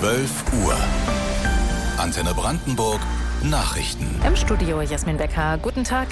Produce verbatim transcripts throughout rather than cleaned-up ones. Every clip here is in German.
zwölf Uhr. Antenne Brandenburg Nachrichten. Im Studio Jasmin Becker. Guten Tag.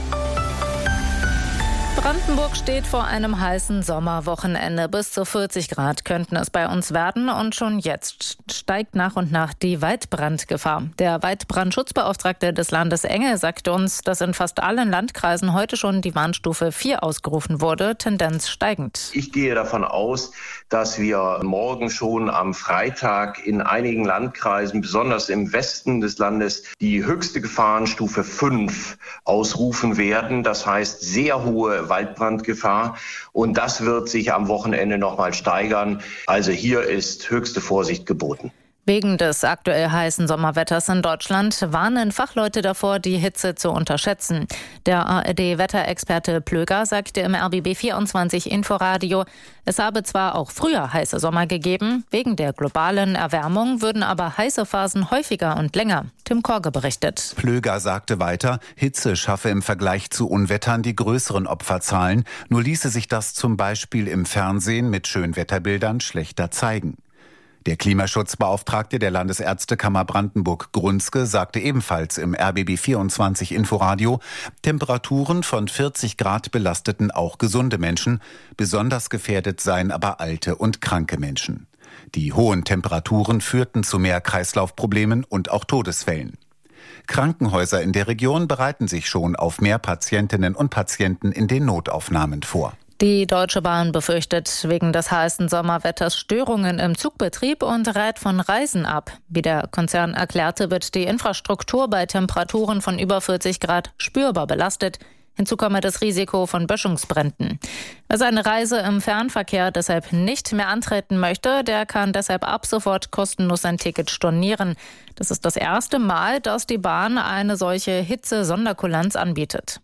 Brandenburg steht vor einem heißen Sommerwochenende. Bis zu vierzig Grad könnten es bei uns werden. Und schon jetzt steigt nach und nach die Waldbrandgefahr. Der Waldbrandschutzbeauftragte des Landes Engel sagt uns, dass in fast allen Landkreisen heute schon die Warnstufe vier ausgerufen wurde. Tendenz steigend. Ich gehe davon aus, dass wir morgen schon am Freitag in einigen Landkreisen, besonders im Westen des Landes, die höchste Gefahrenstufe fünf ausrufen werden. Das heißt sehr hohe Waldbrandgefahr. Und das wird sich am Wochenende nochmal steigern. Also hier ist höchste Vorsicht geboten. Wegen des aktuell heißen Sommerwetters in Deutschland warnen Fachleute davor, die Hitze zu unterschätzen. Der A R D-Wetterexperte Plöger sagte im R B B vierundzwanzig Inforadio, es habe zwar auch früher heiße Sommer gegeben, wegen der globalen Erwärmung würden aber heiße Phasen häufiger und länger. Tim Korge berichtet. Plöger sagte weiter, Hitze schaffe im Vergleich zu Unwettern die größeren Opferzahlen, nur ließe sich das zum Beispiel im Fernsehen mit Schönwetterbildern schlechter zeigen. Der Klimaschutzbeauftragte der Landesärztekammer Brandenburg-Grunzke sagte ebenfalls im R B B vierundzwanzig Inforadio, Temperaturen von vierzig Grad belasteten auch gesunde Menschen, besonders gefährdet seien aber alte und kranke Menschen. Die hohen Temperaturen führten zu mehr Kreislaufproblemen und auch Todesfällen. Krankenhäuser in der Region bereiten sich schon auf mehr Patientinnen und Patienten in den Notaufnahmen vor. Die Deutsche Bahn befürchtet wegen des heißen Sommerwetters Störungen im Zugbetrieb und rät von Reisen ab. Wie der Konzern erklärte, wird die Infrastruktur bei Temperaturen von über vierzig Grad spürbar belastet. Hinzu komme das Risiko von Böschungsbränden. Wer seine Reise im Fernverkehr deshalb nicht mehr antreten möchte, der kann deshalb ab sofort kostenlos ein Ticket stornieren. Das ist das erste Mal, dass die Bahn eine solche Hitze-Sonderkulanz anbietet.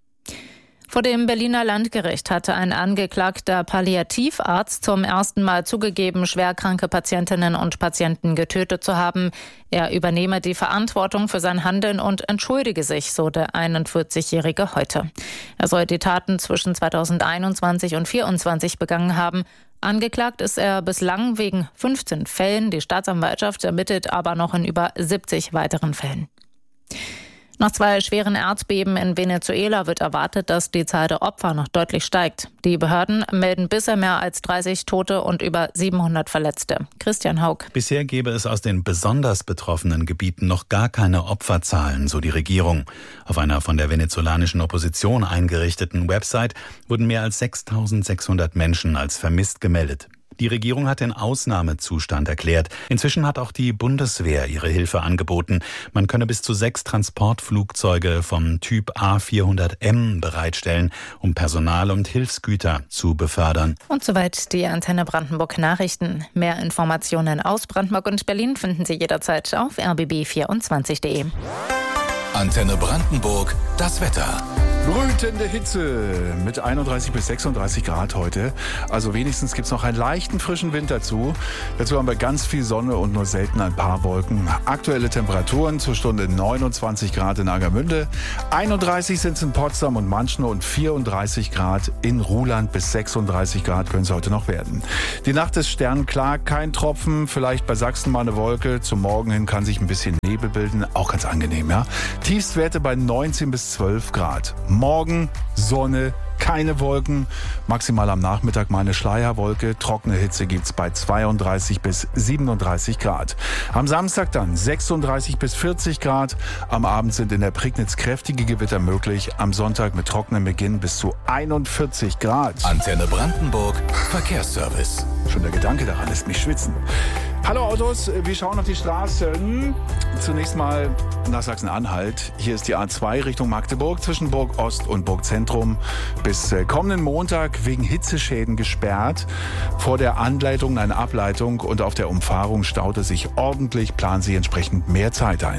Vor dem Berliner Landgericht hatte ein angeklagter Palliativarzt zum ersten Mal zugegeben, schwerkranke Patientinnen und Patienten getötet zu haben. Er übernehme die Verantwortung für sein Handeln und entschuldige sich, so der einundvierzigjährige heute. Er soll die Taten zwischen zweitausendeinundzwanzig und zweitausendvierundzwanzig begangen haben. Angeklagt ist er bislang wegen fünfzehn Fällen. Die Staatsanwaltschaft ermittelt aber noch in über siebzig weiteren Fällen. Nach zwei schweren Erdbeben in Venezuela wird erwartet, dass die Zahl der Opfer noch deutlich steigt. Die Behörden melden bisher mehr als dreißig Tote und über siebenhundert Verletzte. Christian Haug. Bisher gäbe es aus den besonders betroffenen Gebieten noch gar keine Opferzahlen, so die Regierung. Auf einer von der venezolanischen Opposition eingerichteten Website wurden mehr als sechstausendsechshundert Menschen als vermisst gemeldet. Die Regierung hat den Ausnahmezustand erklärt. Inzwischen hat auch die Bundeswehr ihre Hilfe angeboten. Man könne bis zu sechs Transportflugzeuge vom Typ A vierhundert M bereitstellen, um Personal und Hilfsgüter zu befördern. Und soweit die Antenne Brandenburg Nachrichten. Mehr Informationen aus Brandenburg und Berlin finden Sie jederzeit auf r b b vierundzwanzig punkt de. Antenne Brandenburg, das Wetter. Brütende Hitze mit einunddreißig bis sechsunddreißig Grad heute. Also wenigstens gibt es noch einen leichten frischen Wind dazu. Dazu haben wir ganz viel Sonne und nur selten ein paar Wolken. Aktuelle Temperaturen zur Stunde neunundzwanzig Grad in Agermünde, einunddreißig sind es in Potsdam und Manchnow und vierunddreißig Grad in Ruhland. Bis sechsunddreißig Grad können es heute noch werden. Die Nacht ist sternklar, kein Tropfen, vielleicht bei Sachsen mal eine Wolke. Zum Morgen hin kann sich ein bisschen Nebel bilden, auch ganz angenehm, ja. Tiefstwerte bei neunzehn bis zwölf Grad. Morgen Sonne, keine Wolken, maximal am Nachmittag mal eine Schleierwolke. Trockene Hitze gibt's bei zweiunddreißig bis siebenunddreißig Grad. Am Samstag dann sechsunddreißig bis vierzig Grad. Am Abend sind in der Prignitz kräftige Gewitter möglich. Am Sonntag mit trockenem Beginn bis zu einundvierzig Grad. Antenne Brandenburg, Verkehrsservice. Schon der Gedanke daran lässt mich schwitzen. Hallo Autos, wir schauen auf die Straßen. Zunächst mal nach Sachsen-Anhalt. Hier ist die A zwei Richtung Magdeburg zwischen Burg Ost und Burg Zentrum bis kommenden Montag wegen Hitzeschäden gesperrt. Vor der Anleitung eine Ableitung und auf der Umfahrung staut es sich ordentlich. Planen Sie entsprechend mehr Zeit ein.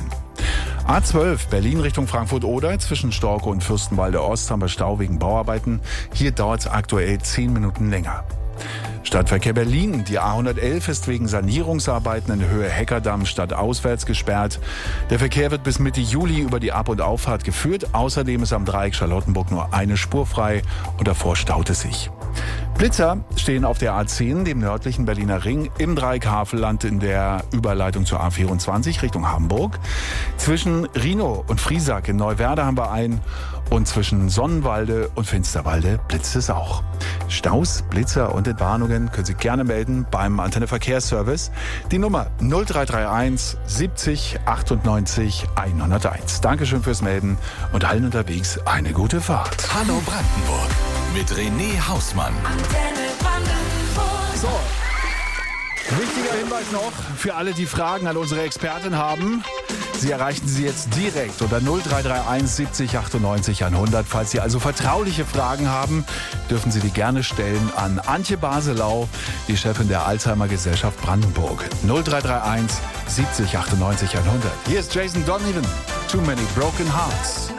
A zwölf Berlin Richtung Frankfurt-Oder zwischen Storke und Fürstenwalde Ost haben wir Stau wegen Bauarbeiten. Hier dauert es aktuell zehn Minuten länger. Stadtverkehr Berlin. Die A hundertelf ist wegen Sanierungsarbeiten in Höhe Heckerdamm stadtauswärts gesperrt. Der Verkehr wird bis Mitte Juli über die Ab- und Auffahrt geführt. Außerdem ist am Dreieck Charlottenburg nur eine Spur frei und davor staut es sich. Blitzer stehen auf der A zehn, dem nördlichen Berliner Ring, im Dreieck-Havelland in der Überleitung zur A vierundzwanzig Richtung Hamburg. Zwischen Rhinow und Friesack in Neuwerder haben wir einen und zwischen Sonnenwalde und Finsterwalde blitzt es auch. Staus, Blitzer und Entwarnungen können Sie gerne melden beim Antenne Verkehrsservice. Die Nummer null drei drei eins siebzig achtundneunzig hunderteins. Dankeschön fürs Melden und allen unterwegs eine gute Fahrt. Hallo Brandenburg mit René Hausmann. So, wichtiger Hinweis noch für alle, die Fragen an unsere Expertin haben. Sie erreichen sie jetzt direkt unter null drei drei eins siebzig achtundneunzig hundert. Falls Sie also vertrauliche Fragen haben, dürfen Sie die gerne stellen an Antje Baselau, die Chefin der Alzheimer Gesellschaft Brandenburg. null drei drei eins siebzig achtundneunzig hundert. Hier ist Jason Donovan. Too Many Broken Hearts.